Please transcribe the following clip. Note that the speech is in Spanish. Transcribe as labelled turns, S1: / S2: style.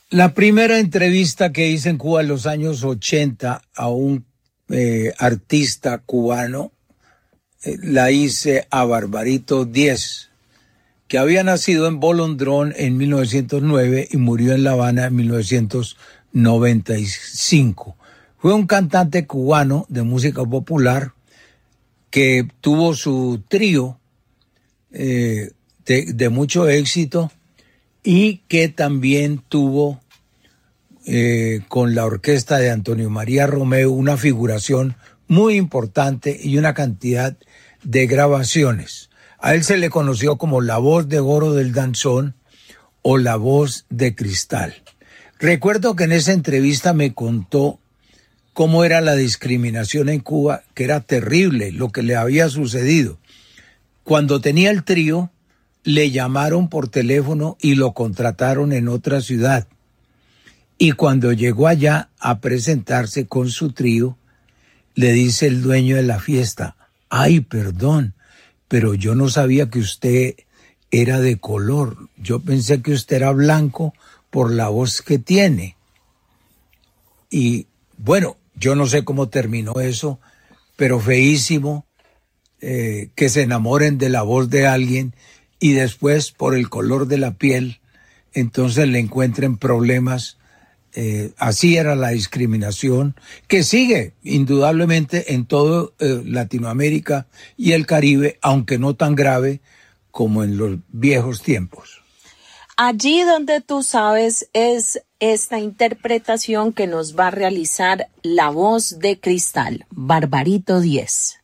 S1: La primera entrevista que hice en Cuba en los años 80 a un artista cubano, la hice a Barbarito 10, que había nacido en Bolondrón en 1909 y murió en La Habana en 1995. Fue un cantante cubano de música popular que tuvo su trío de mucho éxito y que también tuvo con la orquesta de Antonio María Romeo una figuración muy importante y una cantidad de grabaciones. A él se le conoció como la voz de oro del danzón o la voz de cristal. Recuerdo que en esa entrevista me contó cómo era la discriminación en Cuba, que era terrible lo que le había sucedido. Cuando tenía el trío, le llamaron por teléfono y lo contrataron en otra ciudad. Y cuando llegó allá a presentarse con su trío, le dice el dueño de la fiesta: ay, perdón, pero yo no sabía que usted era de color. Yo pensé que usted era blanco por la voz que tiene. Y bueno, yo no sé cómo terminó eso, pero feísimo que se enamoren de la voz de alguien y después por el color de la piel, entonces le encuentren problemas. Así era la discriminación, que sigue indudablemente en todo Latinoamérica y el Caribe, aunque no tan grave como en los viejos tiempos.
S2: Allí donde tú sabes es esta interpretación que nos va a realizar la voz de cristal, Barbarito 10.